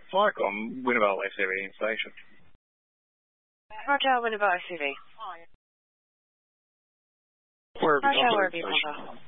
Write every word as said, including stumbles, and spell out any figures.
Flycom, Winnable S C V installation. Roger, Winnable S C V. Where have you Roger, gone where to have you the gone station? to?